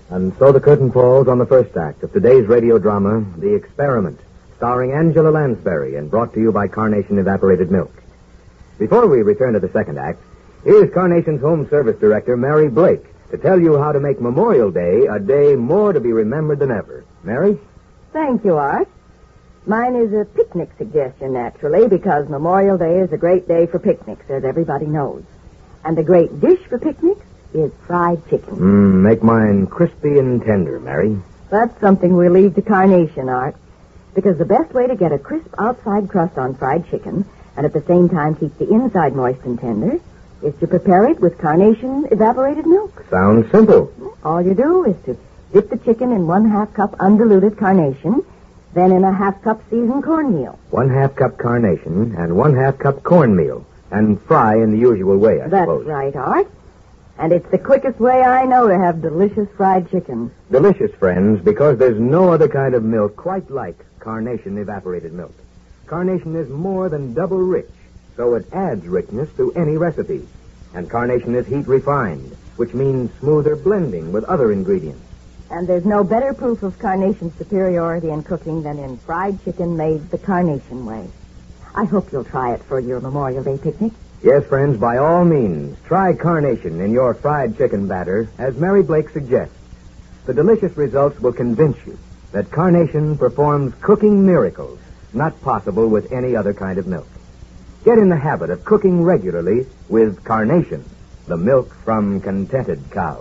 And so the curtain falls on the first act of today's radio drama, The Experiment, starring Angela Lansbury and brought to you by Carnation Evaporated Milk. Before we return to the second act, here's Carnation's Home Service Director, Mary Blake, to tell you how to make Memorial Day a day more to be remembered than ever. Mary? Thank you, Art. Mine is a picnic suggestion, naturally, because Memorial Day is a great day for picnics, as everybody knows. And the great dish for picnics is fried chicken. Make mine crispy and tender, Mary. That's something we'll leave to Carnation, Art, because the best way to get a crisp outside crust on fried chicken and at the same time keep the inside moist and tender is to prepare it with Carnation Evaporated Milk. Sounds simple. All you do is to dip the chicken in 1/2 cup undiluted Carnation, then in a 1/2 cup seasoned cornmeal. 1/2 cup Carnation and 1/2 cup cornmeal, and fry in the usual way, I suppose. That's right, Art. And it's the quickest way I know to have delicious fried chicken. Delicious, friends, because there's no other kind of milk quite like Carnation Evaporated Milk. Carnation is more than double rich, so it adds richness to any recipe. And Carnation is heat refined, which means smoother blending with other ingredients. And there's no better proof of Carnation's superiority in cooking than in fried chicken made the Carnation way. I hope you'll try it for your Memorial Day picnic. Yes, friends, by all means, try Carnation in your fried chicken batter, as Mary Blake suggests. The delicious results will convince you that Carnation performs cooking miracles not possible with any other kind of milk. Get in the habit of cooking regularly with Carnation, the milk from contented cows.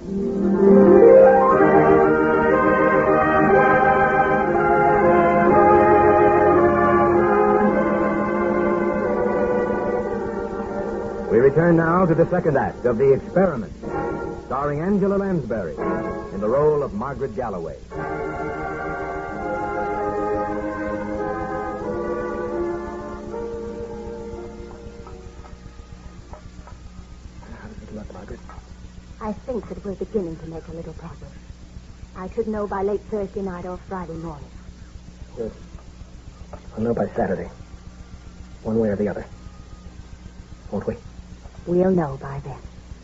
We return now to the second act of The Experiment, starring Angela Lansbury in the role of Margaret Galloway. How does it look, Margaret? I think that we're beginning to make a little progress. I should know by late Thursday night or Friday morning. Good. I'll know by Saturday. One way or the other. Won't we? We'll know by then.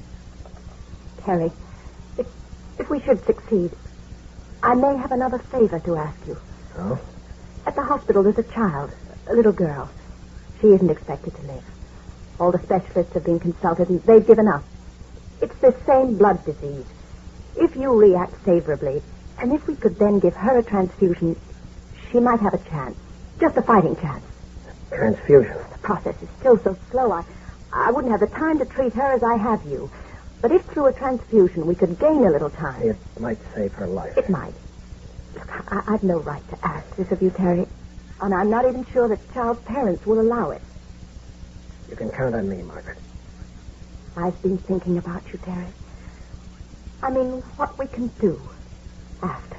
Terry, if we should succeed, I may have another favor to ask you. Oh? At the hospital, there's a child, a little girl. She isn't expected to live. All the specialists have been consulted, and they've given up. It's the same blood disease. If you react favorably, and if we could then give her a transfusion, she might have a chance. Just a fighting chance. Transfusion? The process is still so slow, I wouldn't have the time to treat her as I have you. But if through a transfusion we could gain a little time... It might save her life. It might. Look, I've no right to ask this of you, Terry. And I'm not even sure that the child's parents will allow it. You can count on me, Margaret. I've been thinking about you, Terry. I mean, what we can do after.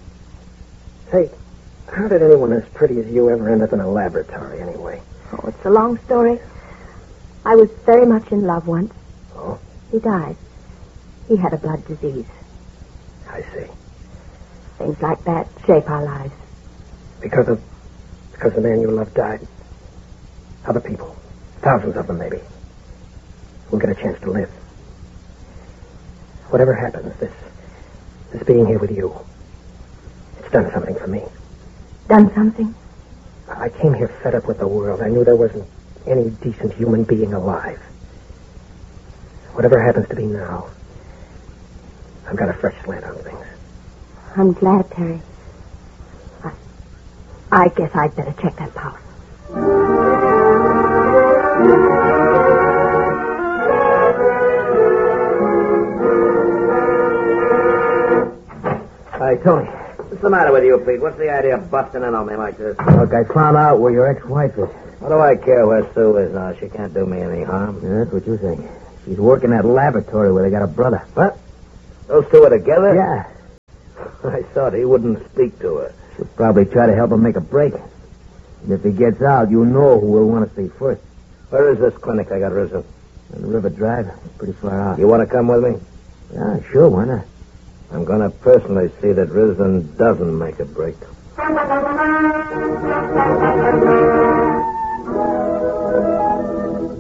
Say, how did anyone as pretty as you ever end up in a laboratory, anyway? Oh, it's a long story. I was very much in love once. Oh? He died. He had a blood disease. I see. Things like that shape our lives. Because the man you loved died. Other people, thousands of them maybe, will get a chance to live. Whatever happens, this being here with you, it's done something for me. Done something? I came here fed up with the world. I knew there wasn't any decent human being alive. Whatever happens to me now, I've got a fresh slant on things. I'm glad, Terry. I guess I'd better check that pulse. Hey, Tony. What's the matter with you, Pete? What's the idea of busting in on me like this? Look, I found out where your ex-wife is. What do I care where Sue is now? She can't do me any harm. Yeah, that's what you think. She's working at laboratory where they got a brother. What? Those two are together? Yeah. I thought he wouldn't speak to her. She'll probably try to help him make a break. And if he gets out, you know who will want to see first. Where is this clinic I got Rizzo? On the River Drive. It's pretty far out. You want to come with me? Yeah, sure, why not? I'm going to personally see that Rizzo doesn't make a break.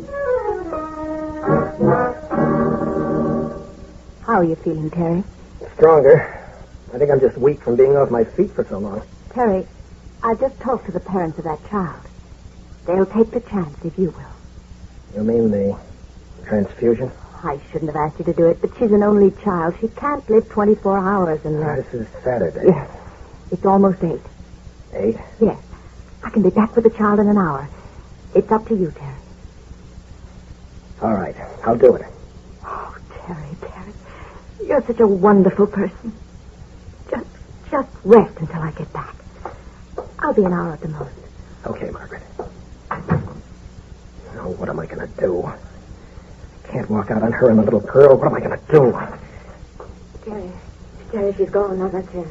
How are you feeling, Terry? stronger. I think I'm just weak from being off my feet for so long. Terry, I just talked to the parents of that child. They'll take the chance if you will. You mean the transfusion? I shouldn't have asked you to do it, but she's an only child. She can't live 24 hours unless... This is Saturday. Yes. It's almost 8. 8? Yes. I can be back with the child in an hour. It's up to you, Terry. All right. I'll do it. Oh, Terry. You're such a wonderful person. Just rest until I get back. I'll be an hour at the most. Okay, Margaret. Now, what am I going to do? I can't walk out on her and the little girl. What am I going to do? Terry, she's gone. Not a chance.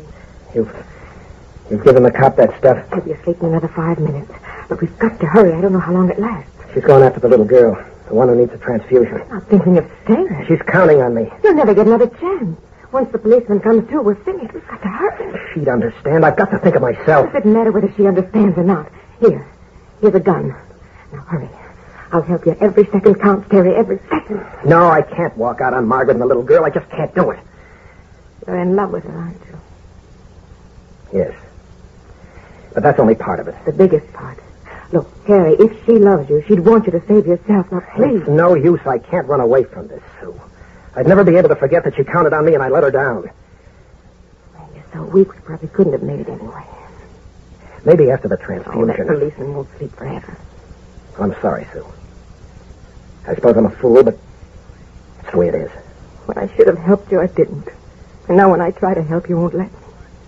You've given the cop that stuff? He'll be asleep in another 5 minutes. But we've got to hurry. I don't know how long it lasts. She's going after the little girl, the one who needs a transfusion. I'm thinking of staying. She's counting on me. You'll never get another chance. Once the policeman comes through, we're finished. We've got to hurry. She'd understand. I've got to think of myself. It doesn't matter whether she understands or not. Here's a gun. Now, hurry. I'll help you. Every second counts, Terry. Every second. No, I can't walk out on Margaret and the little girl. I just can't do it. You're in love with her, aren't you? Yes. But that's only part of it. The biggest part. Look, Terry, if she loves you, she'd want you to save yourself. Now, please. It's no use. I can't run away from this, Sue. I'd never be able to forget that she counted on me and I let her down. Well, you're so weak, we probably couldn't have made it anyway. Maybe after the Oh, transfusion. that policeman won't sleep forever. I'm sorry, Sue. I suppose I'm a fool, but it's the way it is. When I should have helped you, I didn't. And now when I try to help, you won't let me.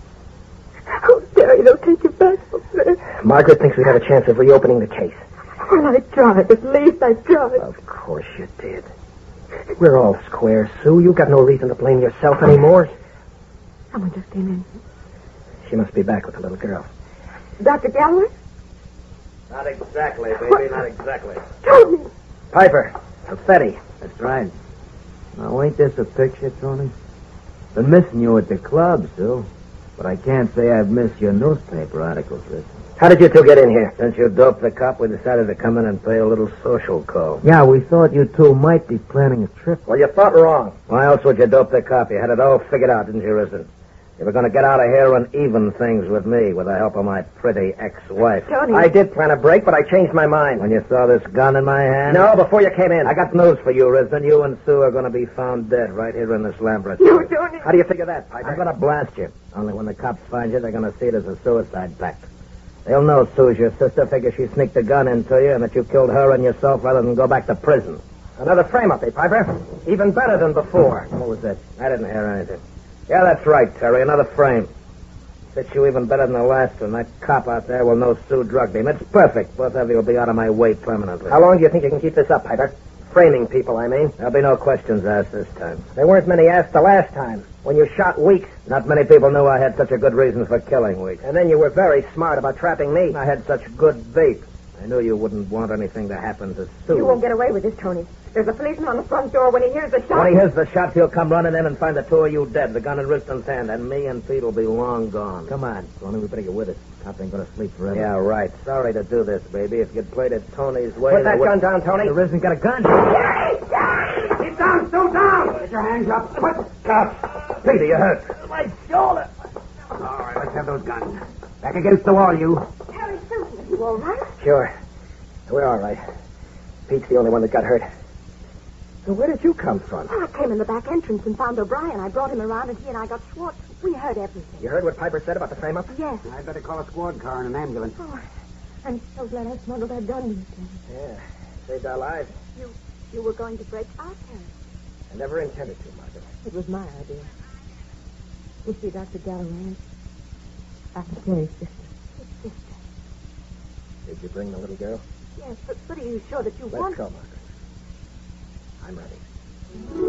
Oh, Terry, they'll take you back from there. Margaret thinks we have a chance of reopening the case. Well, I tried. At least I tried. Of course you did. We're all square, Sue. You've got no reason to blame yourself anymore. Someone just came in. She must be back with the little girl. Dr. Galloway? Not exactly, baby, not exactly. Tony! Piper. Confetti. That's right. Now, ain't this a picture, Tony? Been missing you at the club, Sue. But I can't say I've missed your newspaper articles, listen. How did you two get in here? Since you doped the cop, we decided to come in and pay a little social call. Yeah, we thought you two might be planning a trip. Well, you thought wrong. Why else would you dope the cop? You had it all figured out, didn't you, Risen? You were going to get out of here and even things with me with the help of my pretty ex-wife. Tony! I did plan a break, but I changed my mind. When you saw this gun in my hand? No, before you came in. I got news for you, Risen. You and Sue are going to be found dead right here in this laboratory. No, Tony! How do you figure that, Piper? I'm going to blast you. Only when the cops find you, they're going to see it as a suicide pact. They'll know Sue's your sister, figure she sneaked the gun into you, and that you killed her and yourself rather than go back to prison. Another frame-up, eh, Piper? Even better than before. What was that? I didn't hear anything. Yeah, that's right, Terry. Another frame. Fits you even better than the last one. That cop out there will know Sue drugged him. It's perfect. Both of you will be out of my way permanently. How long do you think you can keep this up, Piper? Framing people, I mean. There'll be no questions asked this time. There weren't many asked the last time, when you shot Weeks. Not many people knew I had such a good reason for killing Weeks. And then you were very smart about trapping me. I had such good bait. I knew you wouldn't want anything to happen to Sue. You won't get away with this, Tony. There's a policeman on the front door. When he hears the shot... When he hears the shots, he'll come running in and find the two of you dead, the gun in Riston's hand, and me and Pete will be long gone. Come on, Tony, we better get with it. Cop ain't gonna sleep forever. Yeah, right. Sorry to do this, baby. If you'd played it Tony's way... Put that gun down, Tony. The Risen got a gun. Get down, Sue, down! Get your hands up. What? Cops! Peter, you hurt. My shoulder. All right, let's have those guns. Back against the wall, you. Terry, Susan, are you all right? Sure. We're all right. Pete's the only one that got hurt. So where did you come from? Well, I came in the back entrance and found O'Brien. I brought him around, and he and I got Schwartz. We heard everything. You heard what Piper said about the frame-up? Yes. I'd better call a squad car and an ambulance. Oh, I'm so glad I smuggled that gun in. Yeah, saved our lives. You were going to break out, Terry. I never intended to, Margaret. It was my idea. You see, Dr. Galloway, I'm Terry's sister. His sister. Did you bring the little girl? Yes, but are you sure that you Let's want... go, Margaret. I'm ready.